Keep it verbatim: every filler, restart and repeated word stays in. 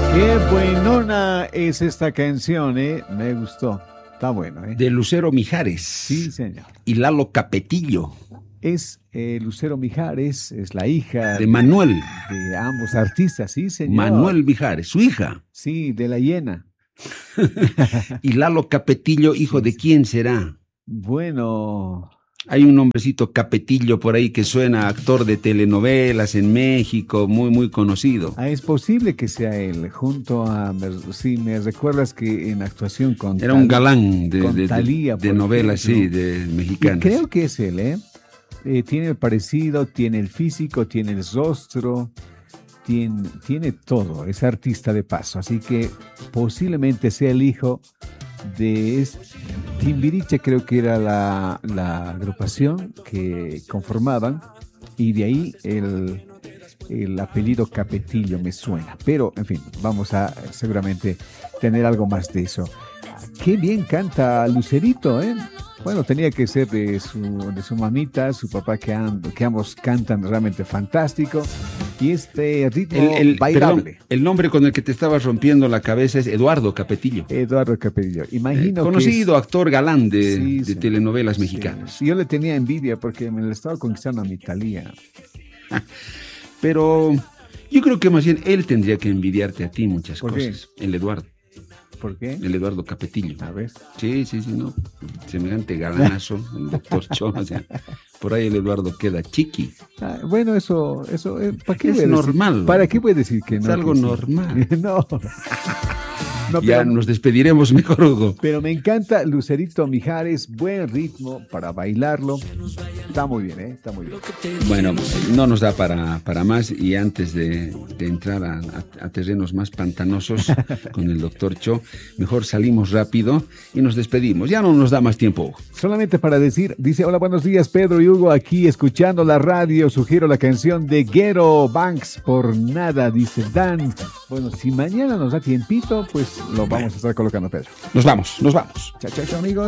Qué buenona es esta canción, ¿eh? Me gustó. Está bueno, ¿eh? De Lucero Mijares. Sí, señor. Y Lalo Capetillo. Es eh, Lucero Mijares, es la hija De Manuel. de ambos artistas, sí, señor. Manuel Mijares, su hija. Sí, de la hiena. Y Lalo Capetillo, hijo Sí, de sí. quién será. Bueno, Hay un hombrecito Capetillo por ahí que suena actor de telenovelas en México, muy, muy conocido. ah, es posible que sea él, junto a... me- Sí, me recuerdas que en actuación con... Era un Tal- galán de, con de, de- Thalía, de por novelas, sí, ejemplo. de Y mexicanas. creo que es él, ¿eh? Eh, Tiene el parecido, tiene el físico, tiene el rostro, tiene, tiene todo, es artista de paso, así que posiblemente sea el hijo de este, Timbiriche, creo que era la, la agrupación que conformaban, y de ahí el, el apellido Capetillo me suena, pero en fin, vamos a seguramente tener algo más de eso. Qué bien canta Lucerito, ¿eh? Bueno, tenía que ser de su, de su mamita, su papá, que, an- que ambos cantan realmente fantástico. Y este ritmo El, el- bailable. perdón, el nombre con el que te estabas rompiendo la cabeza es Eduardo Capetillo. Eduardo Capetillo. Eh, Imagino conocido que actor galán de, Sí, de sí. telenovelas es, mexicanas. sí, yo le tenía envidia porque me le estaba conquistando a mi Thalía. Pero yo creo que más bien él tendría que envidiarte a ti muchas ¿Por qué? cosas. El Eduardo, ¿Por qué? el Eduardo Capetillo. A ver. Sí, sí, sí, no. Semejante galanazo, el doctor Cho. O sea, por ahí el Eduardo queda chiqui. Ah, bueno, eso, eso, eh, ¿para qué Es voy a decir? normal. ¿Para qué voy a decir que no? Es algo que sí? normal. No. No, Ya pero- nos despediremos mejor, Hugo. Pero me encanta Lucerito Mijares, buen ritmo para bailarlo. Está muy bien, ¿eh? Está muy bien. Bueno, no nos da para, para más y antes de, de entrar a, a- a terrenos más pantanosos con el doctor Cho, mejor salimos rápido y nos despedimos. Ya no nos da más tiempo, Hugo. Solamente para decir, dice, hola, buenos días, Pedro y Hugo, aquí escuchando la radio, sugiero la canción de Ghetto Banks, por nada, dice Dan. Bueno, si mañana nos da tiempito, pues lo vamos a estar colocando, Pedro. Nos vamos, nos vamos. Chao, chao, chao, amigos.